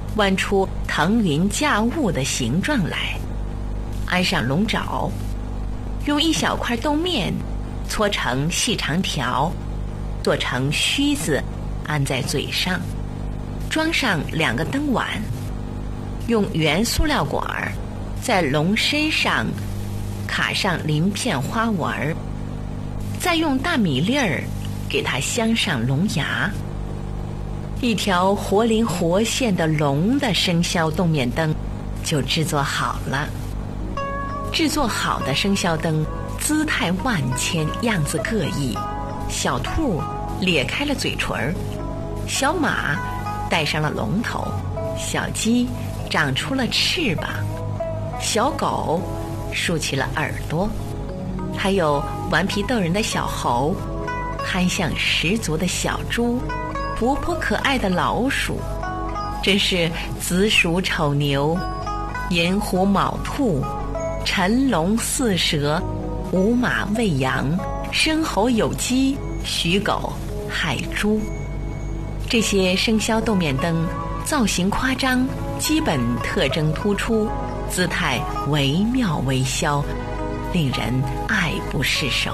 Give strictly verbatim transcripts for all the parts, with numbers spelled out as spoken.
弯出腾云驾雾的形状来，安上龙爪，用一小块豆面搓成细长条，做成须子，安在嘴上，装上两个灯碗，用圆塑料管儿在龙身上卡上鳞片花纹儿，再用大米粒儿给它镶上龙牙。一条活灵活现的龙的生肖动面灯就制作好了。制作好的生肖灯姿态万千，样子各异。小兔咧开了嘴唇儿，小马戴上了龙头，小鸡长出了翅膀，小狗竖起了耳朵，还有顽皮逗人的小猴，憨相十足的小猪，活泼可爱的老鼠，真是子鼠丑牛，寅虎卯兔，辰龙巳蛇，午马未羊，申猴酉鸡，戌狗亥猪。这些生肖动面灯造型夸张，基本特征突出，姿态惟妙惟肖，令人爱不释手。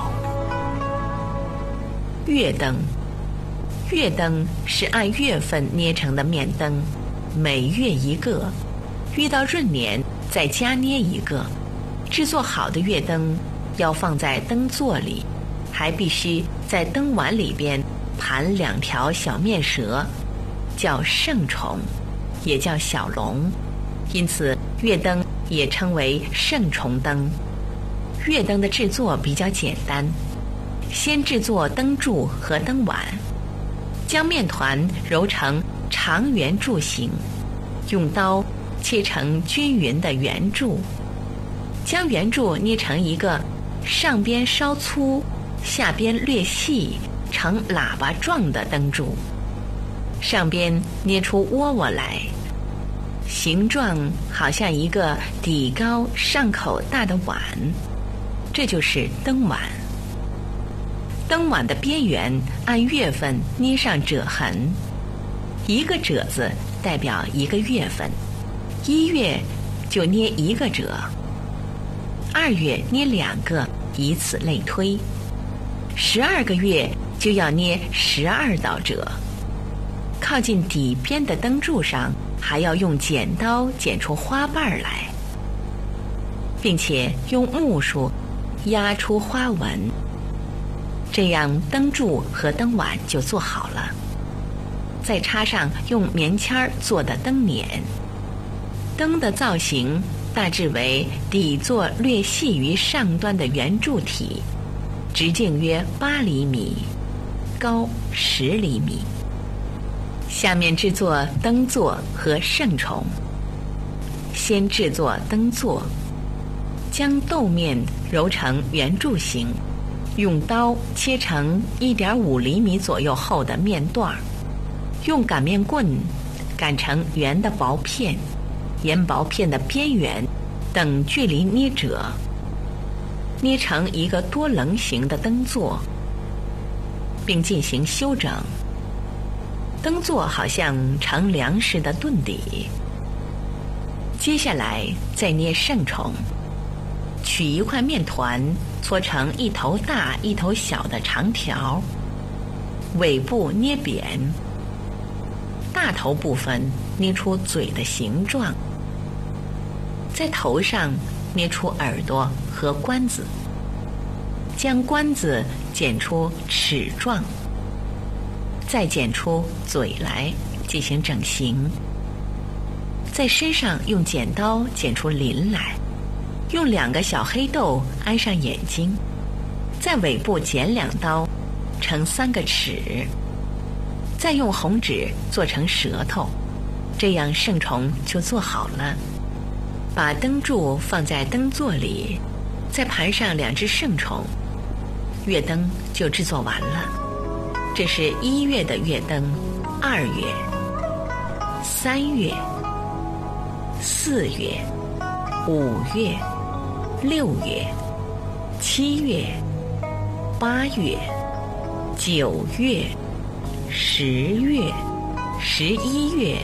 月灯，月灯是按月份捏成的面灯，每月一个，遇到闰年再加捏一个。制作好的月灯要放在灯座里，还必须在灯碗里边盘两条小面蛇，叫圣虫，也叫小龙，因此月灯也称为圣虫灯。月灯的制作比较简单，先制作灯柱和灯碗，将面团揉成长圆柱形，用刀切成均匀的圆柱，将圆柱捏成一个上边稍粗下边略细呈喇叭状的灯柱，上边捏出窝窝来，形状好像一个底高上口大的碗，这就是灯碗。灯碗的边缘按月份捏上褶痕，一个褶子代表一个月份，一月就捏一个褶，二月捏两个，以此类推，十二个月就要捏十二道褶。靠近底边的灯柱上还要用剪刀剪出花瓣来，并且用木梳压出花纹，这样灯柱和灯碗就做好了。再插上用棉签做的灯捻。灯的造型大致为底座略细于上端的圆柱体，直径约八厘米，高十厘米。下面制作灯座和圣虫。先制作灯座，将豆面揉成圆柱形，用刀切成 一点五厘米左右厚的面段，用擀面棍擀成圆的薄片，沿薄片的边缘等距离捏褶，捏成一个多棱形的灯座，并进行修整。灯座好像乘凉似的墩底。接下来再捏圣虫，取一块面团搓成一头大一头小的长条，尾部捏扁，大头部分捏出嘴的形状，在头上捏出耳朵和冠子，将冠子剪出齿状，再剪出嘴来进行整形，在身上用剪刀剪出鳞来，用两个小黑豆安上眼睛，在尾部剪两刀成三个齿，再用红纸做成舌头，这样圣虫就做好了。把灯柱放在灯座里，再盘上两只圣虫，月灯就制作完了。这是一月的月灯，二月、三月、四月、五月、六月、七月、八月、九月、十月、十一月、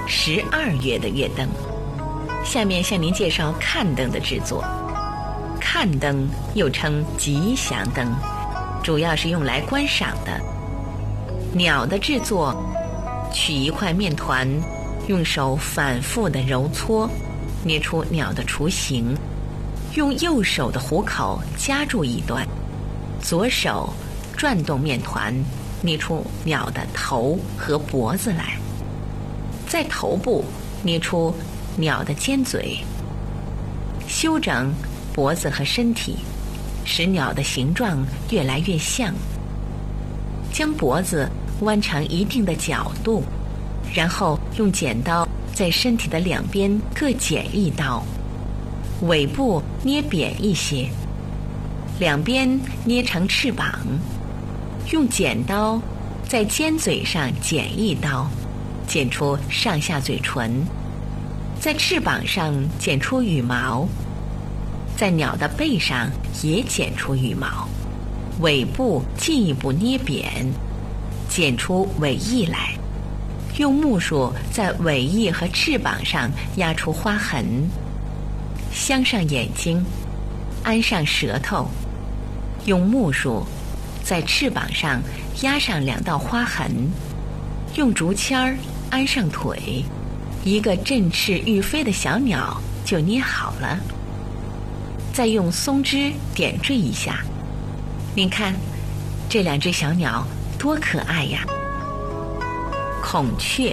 十二月的月灯。下面向您介绍看灯的制作。看灯又称吉祥灯，主要是用来观赏的。鸟的制作，取一块面团，用手反复地揉搓，捏出鸟的雏形，用右手的虎口夹住一端，左手转动面团，捏出鸟的头和脖子来，在头部捏出鸟的尖嘴，修整脖子和身体，使鸟的形状越来越像。将脖子弯成一定的角度，然后用剪刀在身体的两边各剪一刀，尾部捏扁一些，两边捏成翅膀，用剪刀在尖嘴上剪一刀，剪出上下嘴唇，在翅膀上剪出羽毛，在鸟的背上也剪出羽毛，尾部进一步捏扁，剪出尾翼来，用木梳在尾翼和翅膀上压出花痕，镶上眼睛，安上舌头，用木梳在翅膀上压上两道花痕，用竹签儿安上腿，一个振翅欲飞的小鸟就捏好了。再用松枝点缀一下，您看这两只小鸟多可爱呀！孔雀，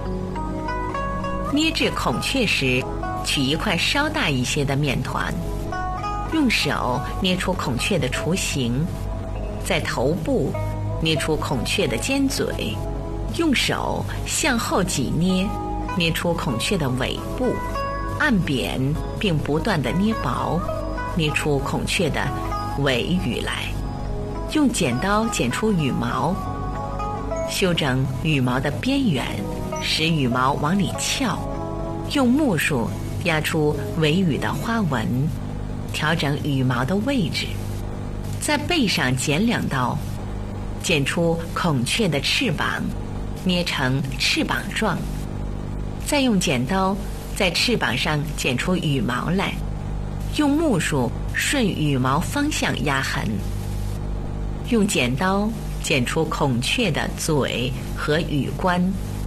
捏制孔雀时，取一块稍大一些的面团，用手捏出孔雀的雏形，在头部捏出孔雀的尖嘴，用手向后挤捏，捏出孔雀的尾部，按扁并不断地捏薄，捏出孔雀的尾羽来，用剪刀剪出羽毛，修整羽毛的边缘，使羽毛往里翘，用木梳压出尾羽的花纹，调整羽毛的位置，在背上剪两刀，剪出孔雀的翅膀，捏成翅膀状，再用剪刀在翅膀上剪出羽毛来，用木梳顺羽毛方向压痕，用剪刀剪出孔雀的嘴和羽冠，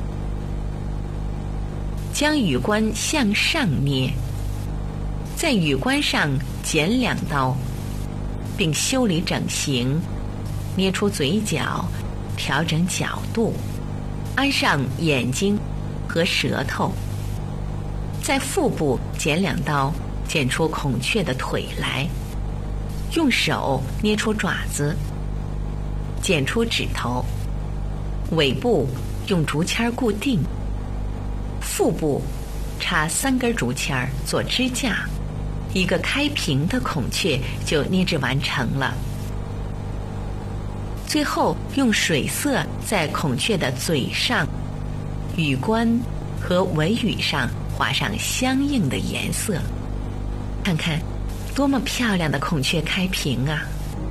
将羽冠向上捏，在羽冠上剪两刀，并修理整形，捏出嘴角，调整角度，安上眼睛和舌头，在腹部剪两刀，剪出孔雀的腿来，用手捏出爪子，剪出指头，尾部用竹签固定，腹部插三根竹签做支架，一个开屏的孔雀就捏制完成了。最后用水色在孔雀的嘴上、羽冠和尾羽上画上相应的颜色，看看多么漂亮的孔雀开屏啊！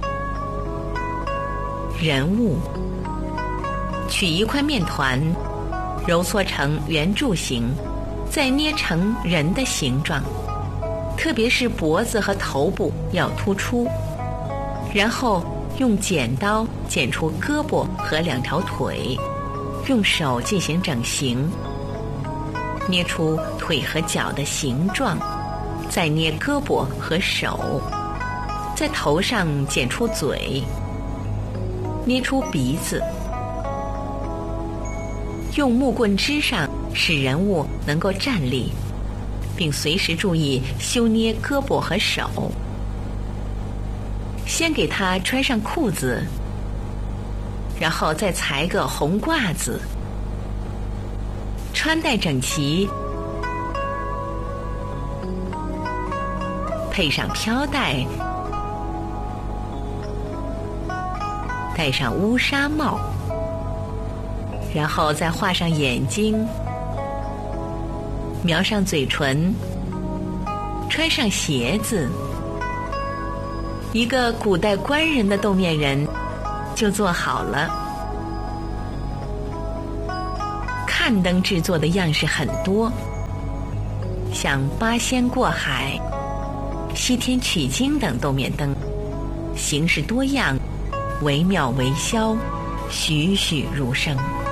人物，取一块面团，揉搓成圆柱形，再捏成人的形状，特别是脖子和头部要突出，然后用剪刀剪出胳膊和两条腿，用手进行整形，捏出腿和脚的形状，再捏胳膊和手，在头上剪出嘴，捏出鼻子，用木棍支上使人物能够站立，并随时注意修捏胳膊和手。先给他穿上裤子，然后再裁个红褂子，穿戴整齐，配上飘带，戴上乌纱帽，然后再画上眼睛，描上嘴唇，穿上鞋子，一个古代官人的斗面人就做好了。看炭灯制作的样式很多，像八仙过海、西天取经等豆面灯，形式多样，惟妙惟肖，栩栩如生。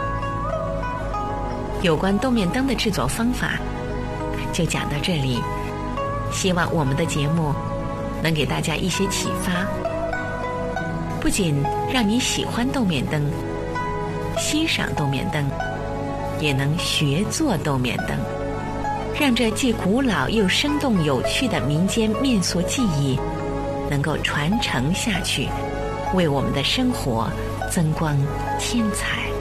有关豆面灯的制作方法就讲到这里，希望我们的节目能给大家一些启发，不仅让你喜欢豆面灯，欣赏豆面灯，也能学做豆面灯，让这既古老又生动有趣的民间面俗技艺能够传承下去，为我们的生活增光添彩。